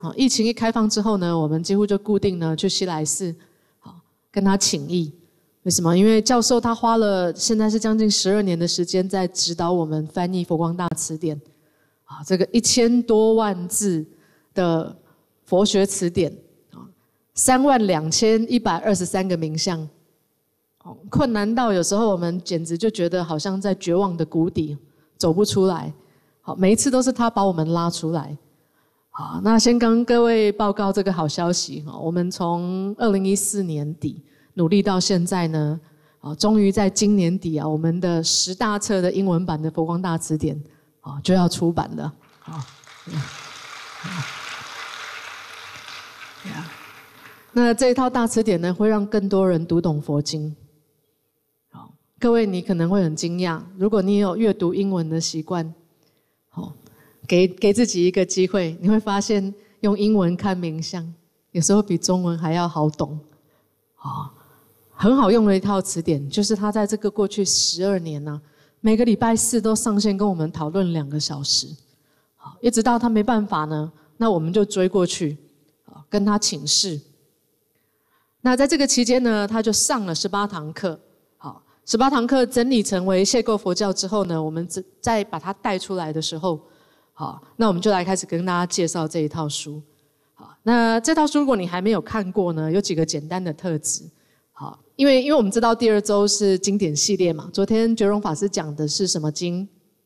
疫情一开放之后呢，我们几乎就固定呢去西来寺，跟他请益。为什么？因为教授他花了现在是将近12年的时间在指导我们翻译佛光大辞典，这个1000多万字的佛学词典，32123个名相，困难到有时候我们简直就觉得好像在绝望的谷底走不出来。每一次都是他把我们拉出来。那先跟各位报告这个好消息，我们从2014年底努力到现在呢，终于在今年底我们的10大册的英文版的佛光大辞典就要出版了。那这一套大辞典呢，会让更多人读懂佛经。各位你可能会很惊讶，如果你有阅读英文的习惯，给自己一个机会，你会发现用英文看名相，有时候比中文还要好懂。很好用的一套词典，就是他在这个过去12年呢，每个礼拜4都上线跟我们讨论2个小时，一直到他没办法呢，那我们就追过去，跟他请示。那在这个期间呢，他就上了18堂课，18堂课整理成为解构佛教之后呢，我们再把它带出来的时候，那我们就来开始跟大家介绍这一套书。那这套书如果你还没有看过呢，有几个简单的特质。因为我们知道第2周是经典系列嘛，昨天觉荣法师讲的是什么经？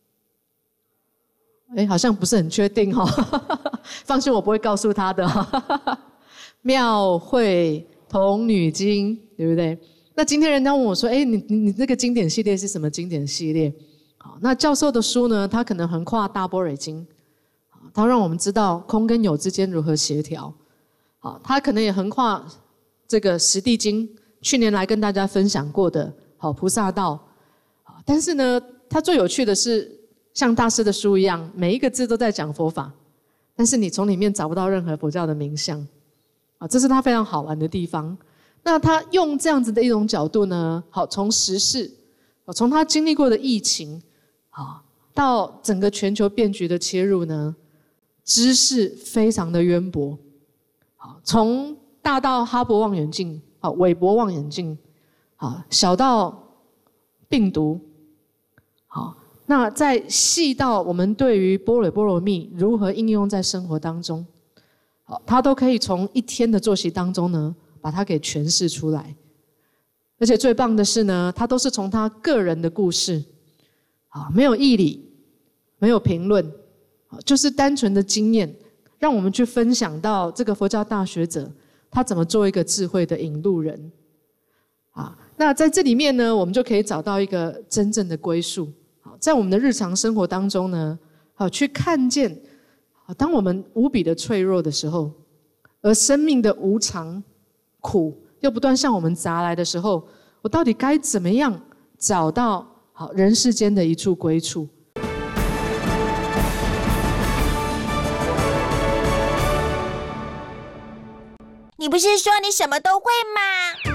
好像不是很确定放心，我不会告诉他的妙慧童女经，对不对？那今天人家问我说，你这个经典系列是什么经典系列？那教授的书呢，他可能横跨大般若经，他让我们知道空跟有之间如何协调。他可能也横跨这个十地经，去年来跟大家分享过的菩萨道。但是呢，他最有趣的是，像大师的书一样，每一个字都在讲佛法，但是你从里面找不到任何佛教的名相，这是他非常好玩的地方。那他用这样子的一种角度呢，从时事，从他经历过的疫情，到整个全球变局的切入呢，知识非常的渊博。从大到哈勃望远镜，韦伯望远镜，小到病毒，那再细到我们对于般若波罗蜜如何应用在生活当中，他都可以从一天的作息当中呢，把它给诠释出来。而且最棒的是呢，他都是从他个人的故事，没有义理，没有评论，就是单纯的经验，让我们去分享到这个佛教大学者他怎么做一个智慧的引路人。那在这里面呢，我们就可以找到一个真正的归宿，在我们的日常生活当中呢，去看见当我们无比的脆弱的时候，而生命的无常苦又不断向我们砸来的时候，我到底该怎么样找到人世间的一处归处？ 你不是说你什么都会吗？